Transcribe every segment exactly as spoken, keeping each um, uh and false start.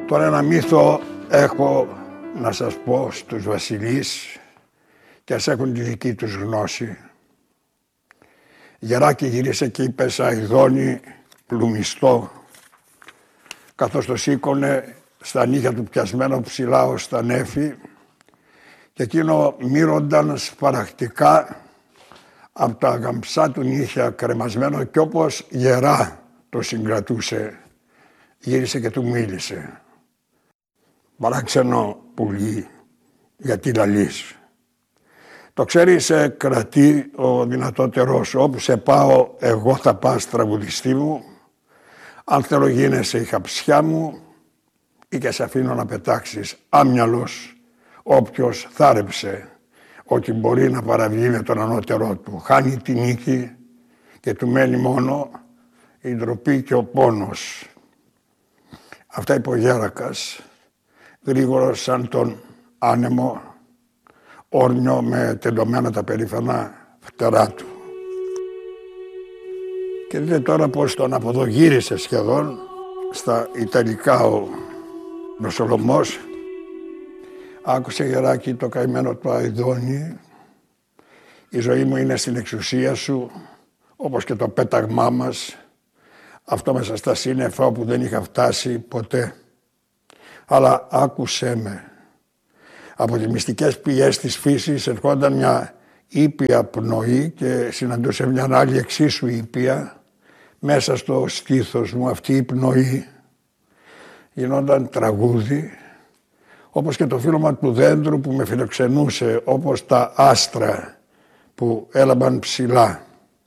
Τώρα ένα μύθο έχω να σας πω στους βασιλείς και ας έχουν τη δική τους γνώση. Γεράκι γύρισε και είπε Σαϊδόνι πλουμιστό, καθώς το σήκωνε στα νύχια του πιασμένο ψηλά ως τα νέφη, και εκείνο μύρονταν σπαραχτικά από τα γαμψά του νύχια κρεμασμένο, και όπως γερά το συγκρατούσε, γύρισε και του μίλησε. Παράξενο πουλί, γιατί λαλείς? Το ξέρει σε κρατεί ο δυνατότερος, όπου σε πάω εγώ θα πας τραγουδιστή μου, αν θέλω γίνεσαι η χαψιά μου, ή και σε αφήνω να πετάξεις άμυαλος όποιος θάρεψε ότι μπορεί να παραβγεί με τον ανώτερό του. Χάνει τη νίκη και του μένει μόνο η ντροπή και ο πόνος. Αυτά είπε ο Γέρακας, γρήγορος σαν τον άνεμο, όρνιο με τεντωμένα τα περήφανα φτερά του. Και δείτε τώρα πως τον αποδογύρισε σχεδόν στα Ιταλικά ο Νοσολομός. Άκουσε Γεράκι το καημένο του Αηδόνι, η ζωή μου είναι στην εξουσία σου, όπως και το πέταγμά μας, αυτό μέσα στα σύννεφα όπου δεν είχα φτάσει ποτέ. Αλλά άκουσέ με, από τις μυστικές πηγές της φύσης ερχόταν μια ήπια πνοή και συναντούσε μια άλλη εξίσου ήπια. Μέσα στο στήθος μου αυτή η πνοή γινόταν τραγούδι, όπως και το φύλλωμα του δέντρου που με φιλοξενούσε, όπως τα άστρα που έλαμπαν ψηλά.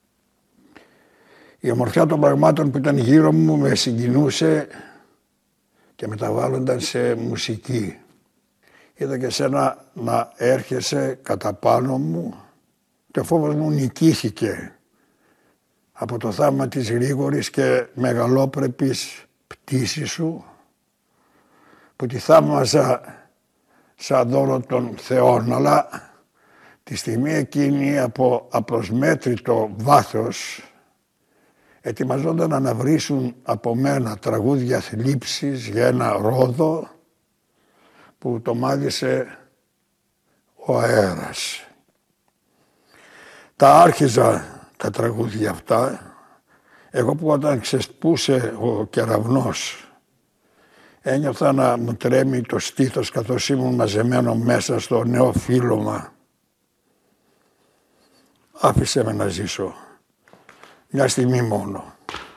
Η ομορφιά των πραγμάτων που ήταν γύρω μου με συγκινούσε και μεταβάλλονταν σε μουσική. Είδα και σένα να έρχεσαι κατά πάνω μου και ο φόβος μου νικήθηκε από το θαύμα της γρήγορης και μεγαλόπρεπης πτήσης σου, που τη θαύμαζα σαν δώρο των θεών, αλλά τη στιγμή εκείνη από απροσμέτρητο βάθος ετοιμαζόνταν να αναβρίσουν από μένα τραγούδια θλίψης για ένα ρόδο που το μάδισε ο αέρας. Τα άρχιζα τα τραγούδια αυτά, εγώ που όταν ξεσπούσε ο κεραυνός ένιωθα να μου τρέμει το στήθος καθώς ήμουν μαζεμένο μέσα στο νέο φύλλωμα. Άφησε με να ζήσω μια στιγμή μόνο.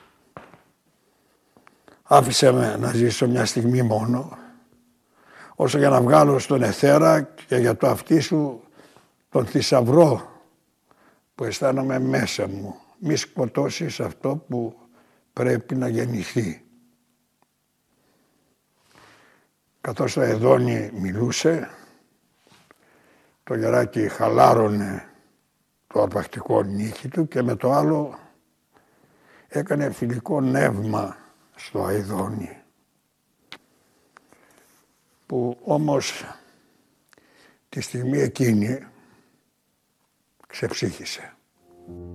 Άφησε με να ζήσω μια στιγμή μόνο, όσο για να βγάλω στον αιθέρα και για το αυτί σου τον θησαυρό που αισθάνομαι μέσα μου. Μη σκοτώσεις αυτό που πρέπει να γεννηθεί. Καθώς το Αηδόνι μιλούσε, το Γεράκι χαλάρωνε το αρπακτικό νύχι του και με το άλλο έκανε φιλικό νεύμα στο Αηδόνι, που όμως τη στιγμή εκείνη ξεψύχησε.